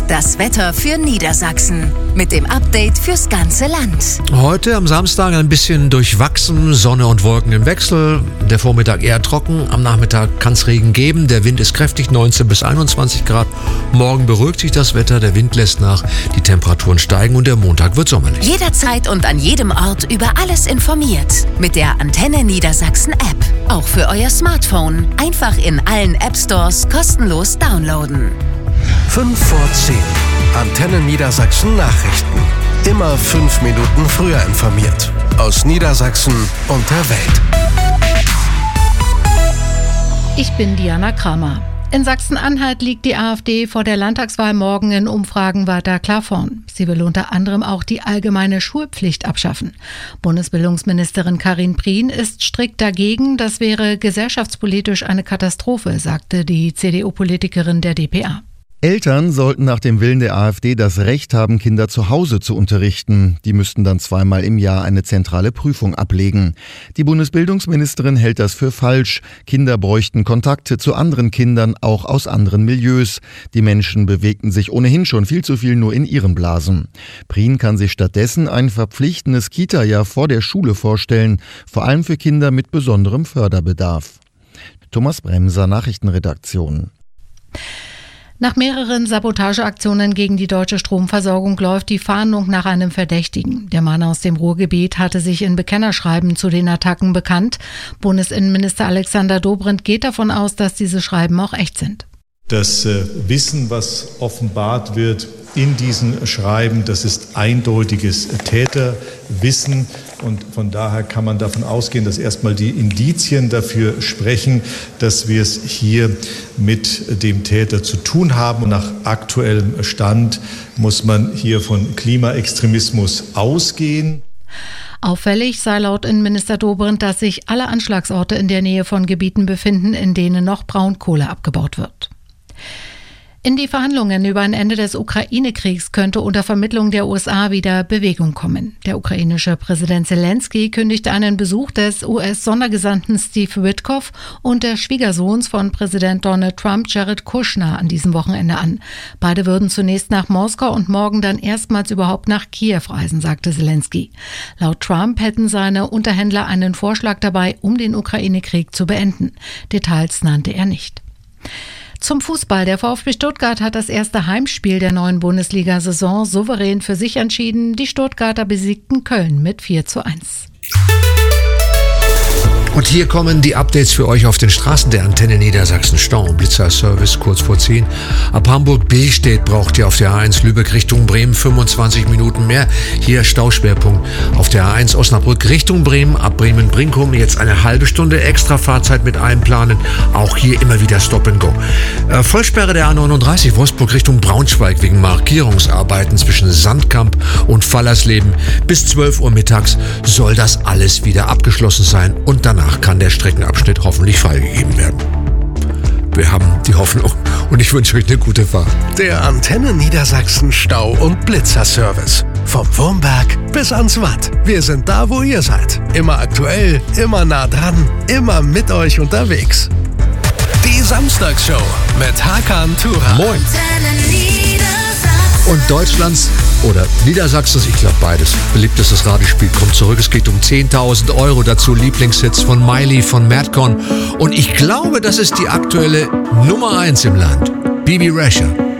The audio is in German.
das Wetter für Niedersachsen. Mit dem Update fürs ganze Land. Heute am Samstag ein bisschen durchwachsen, Sonne und Wolken im Wechsel. Der Vormittag eher trocken, am Nachmittag kann es Regen geben. Der Wind ist kräftig, 19 bis 21 Grad. Morgen beruhigt sich das Wetter, der Wind lässt nach, die Temperaturen steigen und der Montag wird sommerlich. Jederzeit und an jedem Ort über alles informiert. Mit der Antenne Niedersachsen App. Auch für euer Smartphone. Einfach in allen App Stores kostenlos downloaden. 5 vor 10. Antenne Niedersachsen Nachrichten. Immer 5 Minuten früher informiert. Aus Niedersachsen und der Welt. Ich bin Diana Kramer. In Sachsen-Anhalt liegt die AfD vor der Landtagswahl morgen in Umfragen weiter klar vorn. Sie will unter anderem auch die allgemeine Schulpflicht abschaffen. Bundesbildungsministerin Karin Prien ist strikt dagegen. Das wäre gesellschaftspolitisch eine Katastrophe, sagte die CDU-Politikerin der dpa. Eltern sollten nach dem Willen der AfD das Recht haben, Kinder zu Hause zu unterrichten. Die müssten dann 2-mal im Jahr eine zentrale Prüfung ablegen. Die Bundesbildungsministerin hält das für falsch. Kinder bräuchten Kontakte zu anderen Kindern, auch aus anderen Milieus. Die Menschen bewegten sich ohnehin schon viel zu viel nur in ihren Blasen. Prien kann sich stattdessen ein verpflichtendes Kita-Jahr vor der Schule vorstellen, vor allem für Kinder mit besonderem Förderbedarf. Thomas Bremser, Nachrichtenredaktion. Nach mehreren Sabotageaktionen gegen die deutsche Stromversorgung läuft die Fahndung nach einem Verdächtigen. Der Mann aus dem Ruhrgebiet hatte sich in Bekennerschreiben zu den Attacken bekannt. Bundesinnenminister Alexander Dobrindt geht davon aus, dass diese Schreiben auch echt sind. Das Wissen, was offenbart wird in diesen Schreiben, das ist eindeutiges Täterwissen. Und von daher kann man davon ausgehen, dass erstmal die Indizien dafür sprechen, dass wir es hier mit dem Täter zu tun haben. Und nach aktuellem Stand muss man hier von Klimaextremismus ausgehen. Auffällig sei laut Innenminister Dobrindt, dass sich alle Anschlagsorte in der Nähe von Gebieten befinden, in denen noch Braunkohle abgebaut wird. In die Verhandlungen über ein Ende des Ukraine-Kriegs könnte unter Vermittlung der USA wieder Bewegung kommen. Der ukrainische Präsident Zelensky kündigte einen Besuch des US-Sondergesandten Steve Witkoff und des Schwiegersohns von Präsident Donald Trump, Jared Kushner, an diesem Wochenende an. Beide würden zunächst nach Moskau und morgen dann erstmals überhaupt nach Kiew reisen, sagte Zelensky. Laut Trump hätten seine Unterhändler einen Vorschlag dabei, um den Ukraine-Krieg zu beenden. Details nannte er nicht. Zum Fußball. Der VfB Stuttgart hat das erste Heimspiel der neuen Bundesliga-Saison souverän für sich entschieden. Die Stuttgarter besiegten Köln mit 4:1. Und hier kommen die Updates für euch auf den Straßen der Antenne Niedersachsen. Stau und Blitzerservice kurz vor 10. Ab Hamburg-Billstedt braucht ihr auf der A1 Lübeck Richtung Bremen 25 Minuten mehr. Hier Stauschwerpunkt auf der A1 Osnabrück Richtung Bremen. Ab Bremen-Brinkum jetzt eine halbe Stunde extra Fahrzeit mit einplanen. Auch hier immer wieder Stop and Go. Vollsperre der A39 Wolfsburg Richtung Braunschweig wegen Markierungsarbeiten zwischen Sandkamp und Fallersleben. Bis 12 Uhr mittags soll das alles wieder abgeschlossen sein und danach kann der Streckenabschnitt hoffentlich freigegeben werden. Wir haben die Hoffnung und ich wünsche euch eine gute Fahrt. Der Antenne Niedersachsen Stau- und Blitzerservice. Vom Wurmberg bis ans Watt. Wir sind da, wo ihr seid. Immer aktuell, immer nah dran, immer mit euch unterwegs. Die Samstagsshow mit Hakan Tura. Moin. Und Deutschlands oder Niedersachsens, ich glaube beides, beliebtestes Radiospiel kommt zurück. Es geht um 10.000 €. Dazu Lieblingshits von Miley, von Madcon. Und ich glaube, das ist die aktuelle Nummer 1 im Land. Bibi Rasher.